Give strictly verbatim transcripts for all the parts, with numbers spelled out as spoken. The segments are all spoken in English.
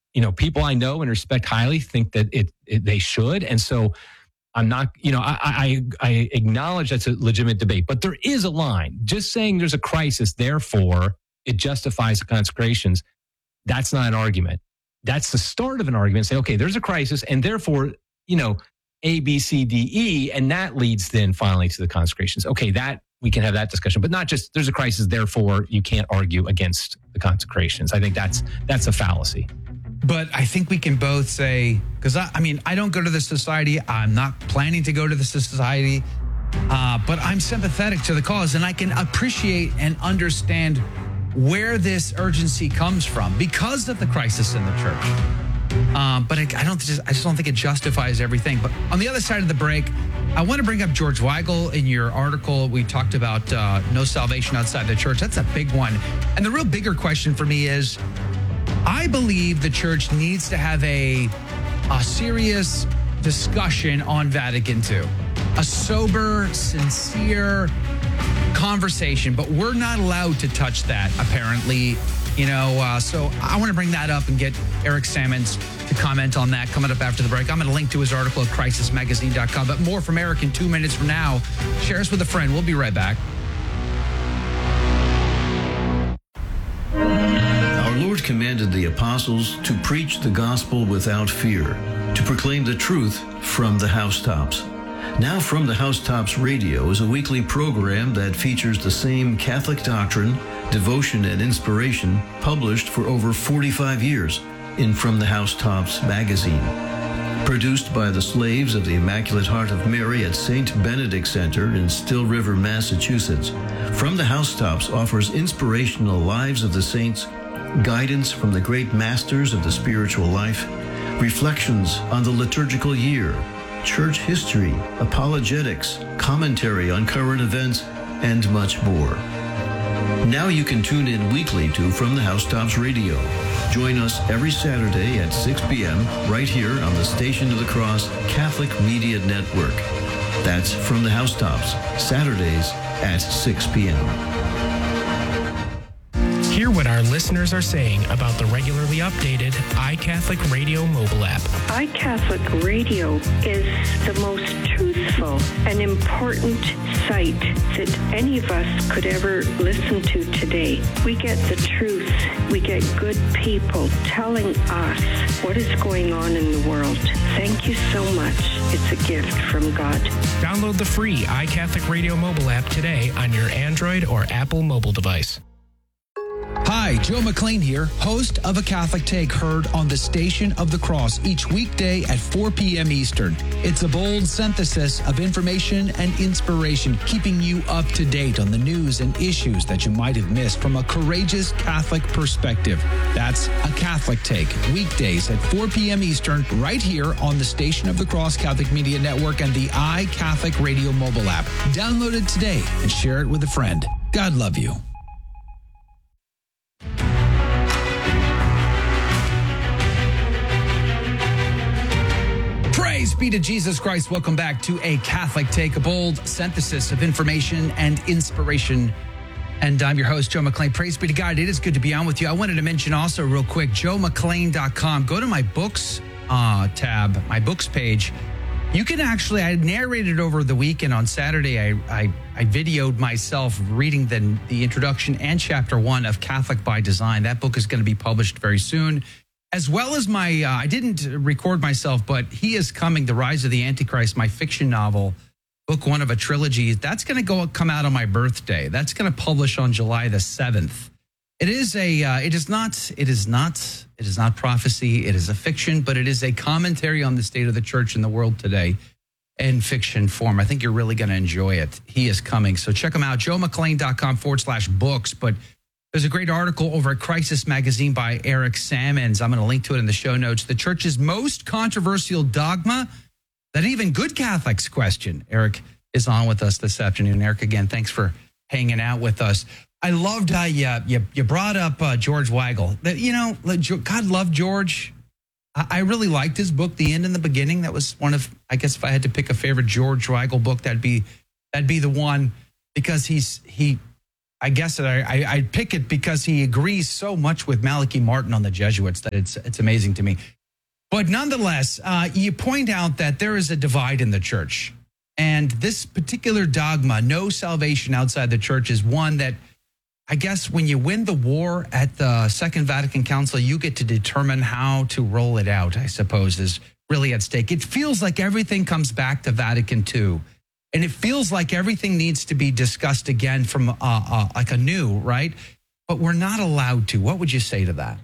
you know, people I know and respect highly think that it, it they should. And so I'm not, you know, I, I, I acknowledge that's a legitimate debate, but there is a line. Just saying there's a crisis, therefore it justifies the consecrations. That's not an argument. That's the start of an argument. Say, okay, there's a crisis, and therefore, you know, A, B, C, D, E, and that leads then finally to the consecrations. Okay, that we can have that discussion, but not just there's a crisis, therefore you can't argue against the consecrations. I think that's that's a fallacy. But I think we can both say, because I, I mean, I don't go to the society. I'm not planning to go to the society, uh, but I'm sympathetic to the cause, and I can appreciate and understand where this urgency comes from because of the crisis in the church. Um, but I, I don't just I just don't think it justifies everything. But on the other side of the break, I want to bring up George Weigel. In your article, we talked about uh, no salvation outside the church. That's a big one. And the real bigger question for me is, I believe the church needs to have a, a serious discussion on Vatican two. A sober, sincere conversation, but we're not allowed to touch that, apparently. You know, uh, so I want to bring that up and get Eric Sammons to comment on that coming up after the break. I'm going to link to his article at crisis magazine dot com, but more from Eric in two minutes from now. Share us with a friend. We'll be right back. Our Lord commanded the apostles to preach the gospel without fear, to proclaim the truth from the housetops. Now From the Housetops Radio is a weekly program that features the same Catholic doctrine, devotion, and inspiration published for over forty-five years in From the Housetops magazine. Produced by the slaves of the Immaculate Heart of Mary at Saint Benedict Center in Still River, Massachusetts, From the Housetops offers inspirational lives of the saints, guidance from the great masters of the spiritual life, reflections on the liturgical year, church history, apologetics, commentary on current events, and much more. Now you can tune in weekly to From the Housetops Radio. Join us every Saturday at six p.m. right here on the Station of the Cross Catholic Media Network. That's From the Housetops, Saturdays at six p.m. Hear what our listeners are saying about the regularly updated iCatholic Radio mobile app. iCatholic Radio is the most truthful and important site that any of us could ever listen to today. We get the truth. We get good people telling us what is going on in the world. Thank you so much. It's a gift from God. Download the free iCatholic Radio mobile app today on your Android or Apple mobile device. Hi, Joe McLean here, host of A Catholic Take, heard on the Station of the Cross each weekday at four p.m. Eastern. It's a bold synthesis of information and inspiration, keeping you up to date on the news and issues that you might have missed from a courageous Catholic perspective. That's A Catholic Take, weekdays at four p.m. Eastern, right here on the Station of the Cross Catholic Media Network and the iCatholic Radio mobile app. Download it today and share it with a friend. God love you. Praise be to Jesus Christ. Welcome back to A Catholic Take, a bold synthesis of information and inspiration. And I'm your host, Joe McLean. Praise be to God. It is good to be on with you. I wanted to mention also real quick, joe mclean dot com. Go to my books uh, tab, my books page. You can actually, I narrated over the weekend on Saturday. I, I, I videoed myself reading the, the introduction and chapter one of Catholic by Design. That book is going to be published very soon. As well as my, uh, I didn't record myself, but He Is Coming, The Rise of the Antichrist, my fiction novel, book one of a trilogy. That's going to go come out on my birthday. That's going to publish on July the seventh. It is a, uh, it is not, it is not, it is not prophecy. It is a fiction, but it is a commentary on the state of the church in the world today in fiction form. I think you're really going to enjoy it. He Is Coming. So check them out, joe mclean dot com forward slash books. But there's a great article over at Crisis Magazine by Eric Sammons. I'm going to link to it in the show notes. The church's most controversial dogma that even good Catholics question. Eric is on with us this afternoon. Eric, again, thanks for hanging out with us. I loved how you, you, you brought up uh, George Weigel. You know, God loved George. I really liked his book, The End and the Beginning. That was one of, I guess if I had to pick a favorite George Weigel book, that'd be that'd be the one, because he's he I guess that I, I I pick it because he agrees so much with Malachi Martin on the Jesuits that it's it's amazing to me. But nonetheless, uh, you point out that there is a divide in the church. And this particular dogma, no salvation outside the church, is one that I guess when you win the war at the Second Vatican Council, you get to determine how to roll it out, I suppose, is really at stake. It feels like everything comes back to Vatican Two. And it feels like everything needs to be discussed again from uh, uh, like anew, right? But we're not allowed to. What would you say to that?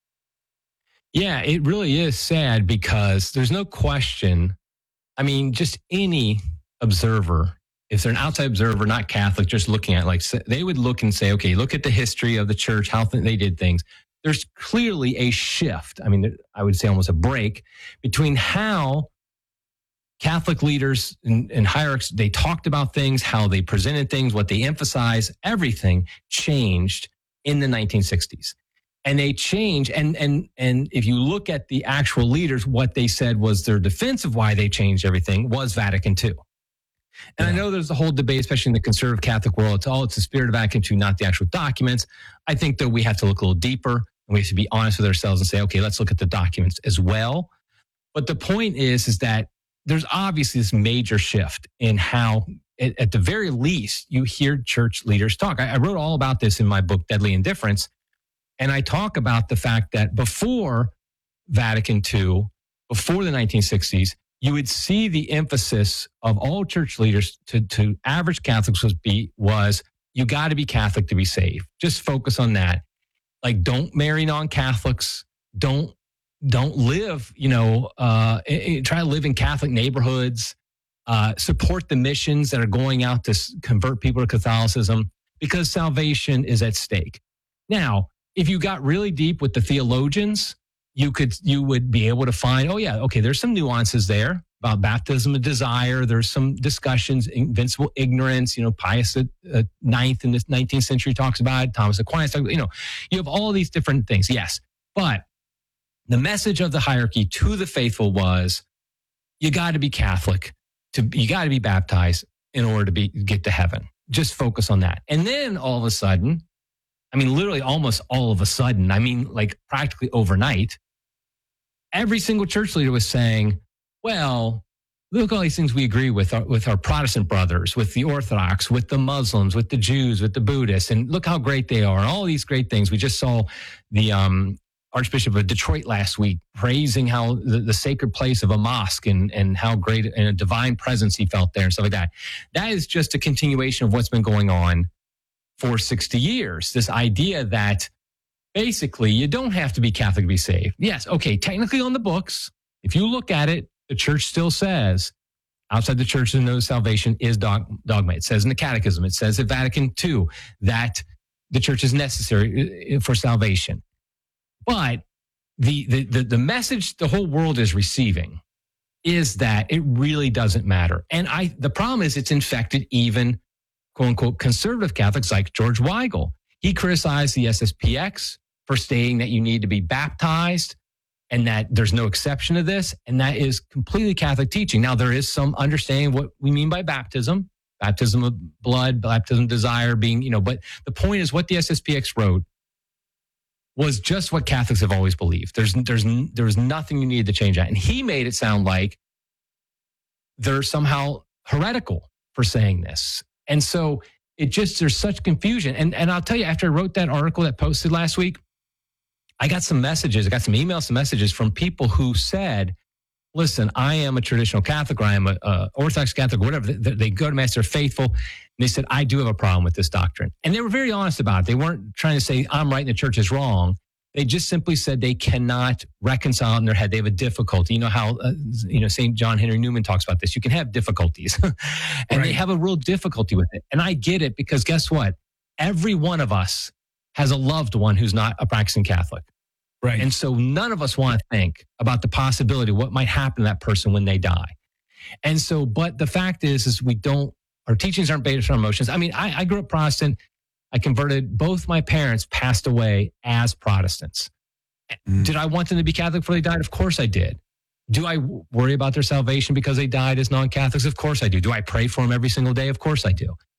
Yeah, it really is sad because there's no question. I mean, just any observer, if they're an outside observer, not Catholic, just looking at like, they would look and say, okay, look at the history of the church, how they did things. There's clearly a shift. I mean, I would say almost a break between how Catholic leaders and, and hierarchs, they talked about things, how they presented things, what they emphasized, everything changed in the nineteen sixties. And they changed. And, and, and if you look at the actual leaders, what they said was their defense of why they changed everything was Vatican Two. And yeah. I know there's a whole debate, especially in the conservative Catholic world. It's all, it's the spirit of Vatican Two, not the actual documents. I think that we have to look a little deeper and we have to be honest with ourselves and say, okay, let's look at the documents as well. But the point is, is that there's obviously this major shift in how, at, at the very least, you hear church leaders talk. I, I wrote all about this in my book, Deadly Indifference. And I talk about the fact that before Vatican Two, before the nineteen sixties, you would see the emphasis of all church leaders to, to average Catholics was be was you got to be Catholic to be saved. Just focus on that. Like, don't marry non-Catholics. Don't don't live, you know, uh, try to live in Catholic neighborhoods. Uh, support the missions that are going out to convert people to Catholicism because salvation is at stake. Now, if you got really deep with the theologians, you could you would be able to find, oh yeah, okay, there's some nuances there about baptism of desire. There's some discussions, invincible ignorance. You know, Pius the ninth in the nineteenth century talks about it. Thomas Aquinas, you know, you have all these different things. Yes, but the message of the hierarchy to the faithful was, you got to be Catholic, to you got to be baptized in order to be get to heaven. Just focus on that. And then all of a sudden, I mean, literally almost all of a sudden, I mean, like practically overnight, every single church leader was saying, well, look at all these things we agree with our, with our Protestant brothers, with the Orthodox, with the Muslims, with the Jews, with the Buddhists, and look how great they are. And all these great things. We just saw the um, Archbishop of Detroit last week praising how the, the sacred place of a mosque and, and how great and a divine presence he felt there and stuff like that. That is just a continuation of what's been going on for sixty years. This idea that basically you don't have to be Catholic to be saved. Yes, okay, technically on the books, if you look at it, the church still says outside the church no salvation is dogma. It says in the Catechism, it says at Vatican Two that the church is necessary for salvation. But the, the, the, the message the whole world is receiving is that it really doesn't matter. And I the problem is it's infected even, quote unquote, conservative Catholics like George Weigel. He criticized the S S P X for stating that you need to be baptized and that there's no exception to this. And that is completely Catholic teaching. Now, there is some understanding of what we mean by baptism, baptism of blood, baptism of desire being, you know, but the point is what the S S P X wrote was just what Catholics have always believed. There's, there's, there's nothing you need to change that. And he made it sound like they're somehow heretical for saying this. And so it just, there's such confusion. And, and I'll tell you, after I wrote that article that posted last week, I got some messages, I got some emails, some messages from people who said, listen, I am a traditional Catholic, or I am a, a Orthodox Catholic, or whatever. They, they go to Mass, they're faithful. And they said, I do have a problem with this doctrine. And they were very honest about it. They weren't trying to say, I'm right and the church is wrong. They just simply said they cannot reconcile in their head. They have a difficulty. You know how, uh, you know, Saint John Henry Newman talks about this. You can have difficulties. and right. They have a real difficulty with it. And I get it because guess what? Every one of us has a loved one who's not a practicing Catholic. Right. And so none of us want to think about the possibility of what might happen to that person when they die. And so, but the fact is, is we don't, our teachings aren't based on emotions. I mean, I, I grew up Protestant. I converted. Both my parents passed away as Protestants. Mm. Did I want them to be Catholic before they died? Of course I did. Do I worry about their salvation because they died as non-Catholics? Of course I do. Do I pray for them every single day? Of course I do.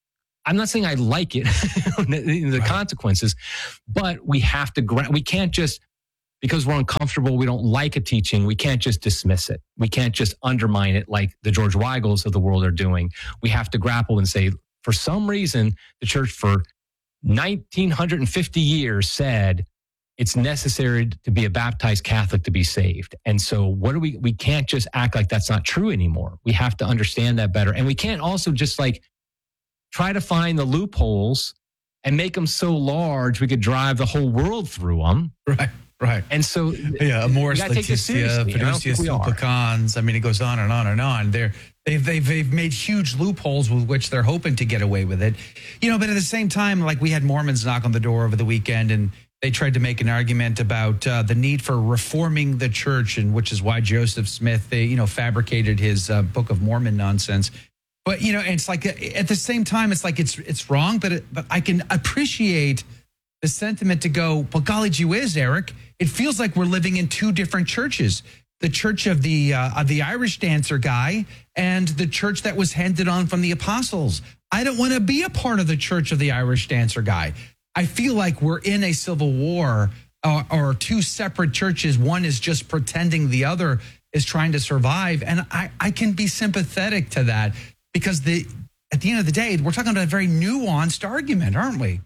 I'm not saying I like it, the right. consequences, but we have to, gra- we can't just, because we're uncomfortable, we don't like a teaching, we can't just dismiss it. We can't just undermine it like the George Weigels of the world are doing. We have to grapple and say, for some reason, the church for nineteen fifty years said it's necessary to be a baptized Catholic to be saved. And so what do we, we can't just act like that's not true anymore. We have to understand that better. And we can't also just like try to find the loopholes and make them so large we could drive the whole world through them. Right, right. And so, yeah, Amoris Laetitia, Fiducia Supplicans. I mean, it goes on and on and on. They're, they've, they've, they've made huge loopholes with which they're hoping to get away with it. You know, but at the same time, like we had Mormons knock on the door over the weekend, and they tried to make an argument about uh, the need for reforming the church, and which is why Joseph Smith, they, you know, fabricated his uh, Book of Mormon nonsense. But, you know, it's like at the same time, it's like it's it's wrong, but it, but I can appreciate the sentiment to go, well, golly gee whiz, Eric, it feels like we're living in two different churches. The church of the uh, of the Irish dancer guy and the church that was handed on from the apostles. I don't want to be a part of the church of the Irish dancer guy. I feel like we're in a civil war or, or two separate churches. One is just pretending the other is trying to survive. And I, I can be sympathetic to that. Because the at the end of the day, we're talking about a very nuanced argument, aren't we?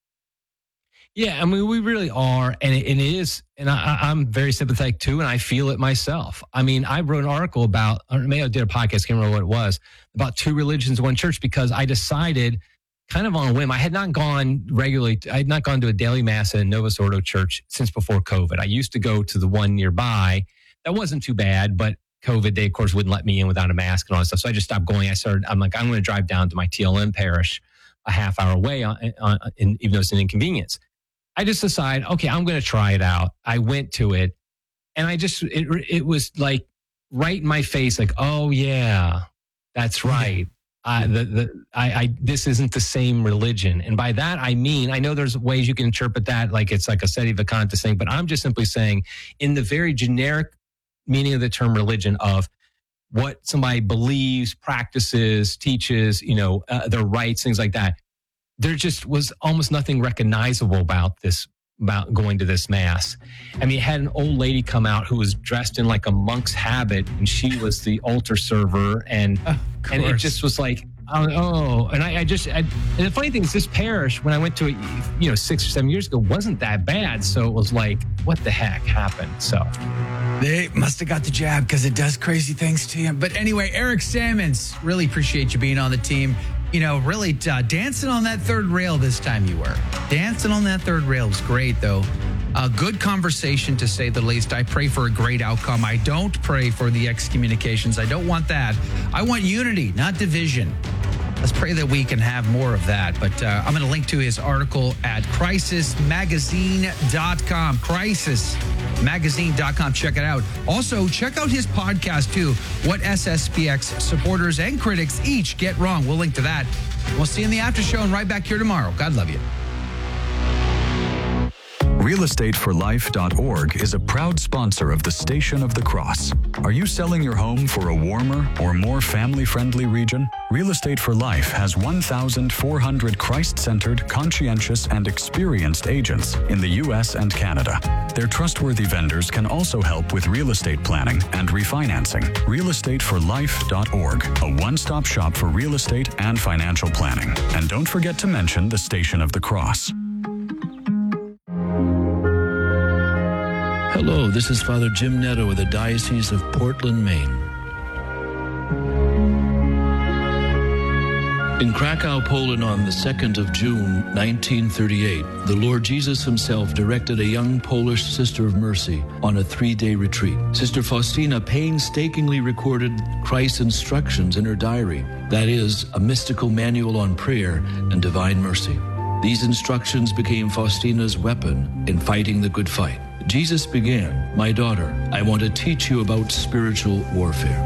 Yeah, I mean, we really are. And it, and it is, and I, I'm very sympathetic too, and I feel it myself. I mean, I wrote an article about, or maybe I did a podcast, can't remember what it was, about two religions, one church, because I decided kind of on a whim. I had not gone regularly, I had not gone to a daily mass at Novus Ordo Church since before COVID. I used to go to the one nearby. That wasn't too bad, but COVID, they, of course, wouldn't let me in without a mask and all that stuff. So I just stopped going. I started, I'm like, I'm going to drive down to my T L M parish a half hour away, on, on, in, even though it's an inconvenience. I just decided, okay, I'm going to try it out. I went to it, and I just, it, it was like right in my face, like, oh, yeah, that's right. Uh, the, the, I, I, this isn't the same religion. And by that, I mean, I know there's ways you can interpret that, like it's like a sedevacanta thing, but I'm just simply saying, in the very generic meaning of the term religion, of what somebody believes, practices, teaches, you know, uh, their rights, things like that. There just was almost nothing recognizable about this, about going to this mass. I mean, it had an old lady come out who was dressed in like a monk's habit, and she was the altar server, and and it just was like, oh, oh. and I, I just, I, and the funny thing is, this parish, when I went to it, you know, six or seven years ago, wasn't that bad. So it was like, what the heck happened? So. They must have got the jab because it does crazy things to you. But anyway, Eric Sammons, really appreciate you being on the team. You know, really uh, dancing on that third rail this time you were. Dancing on that third rail was great, though. A good conversation, to say the least. I pray for a great outcome. I don't pray for the excommunications. I don't want that. I want unity, not division. Let's pray that we can have more of that. But uh, I'm going to link to his article at crisis magazine dot com. crisis magazine dot com. Check it out. Also, check out his podcast, too. What S S P X supporters and critics each get wrong. We'll link to that. We'll see you in the after show and right back here tomorrow. God love you. real estate for life dot org is a proud sponsor of the Station of the Cross. Are you selling your home for a warmer or more family-friendly region? Real Estate for Life has one thousand four hundred Christ-centered, conscientious, and experienced agents in the U S and Canada. Their trustworthy vendors can also help with real estate planning and refinancing. real estate for life dot org, a one-stop shop for real estate and financial planning. And don't forget to mention the Station of the Cross. Hello, this is Father Jim Netto with the Diocese of Portland, Maine. In Krakow, Poland, on the second of June, nineteen thirty-eight, the Lord Jesus himself directed a young Polish Sister of Mercy on a three-day retreat. Sister Faustina painstakingly recorded Christ's instructions in her diary, that is, a mystical manual on prayer and divine mercy. These instructions became Faustina's weapon in fighting the good fight. Jesus began, "My daughter, I want to teach you about spiritual warfare."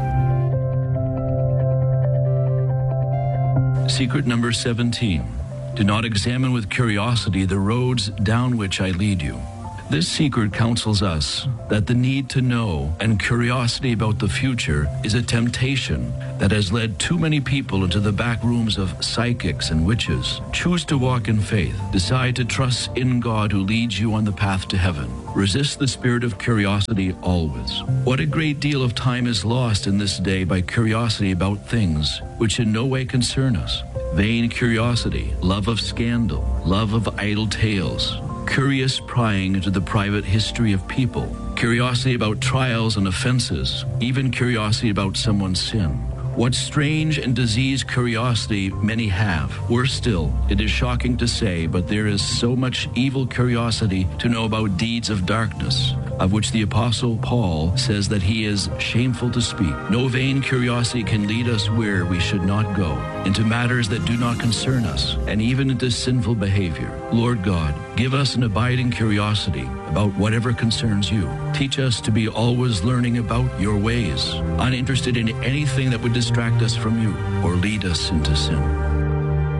Secret number seventeen. Do not examine with curiosity the roads down which I lead you. This secret counsels us that the need to know and curiosity about the future is a temptation that has led too many people into the back rooms of psychics and witches. Choose to walk in faith. Decide to trust in God who leads you on the path to heaven. Resist the spirit of curiosity always. What a great deal of time is lost in this day by curiosity about things which in no way concern us. Vain curiosity, love of scandal, love of idle tales, curious prying into the private history of people, curiosity about trials and offenses, even curiosity about someone's sin. What strange and diseased curiosity many have. Worse still, it is shocking to say, but there is so much evil curiosity to know about deeds of darkness, of which the Apostle Paul says that he is shameful to speak. No vain curiosity can lead us where we should not go, into matters that do not concern us, and even into sinful behavior. Lord God, give us an abiding curiosity about whatever concerns you. Teach us to be always learning about your ways, uninterested in anything that would distract us from you or lead us into sin.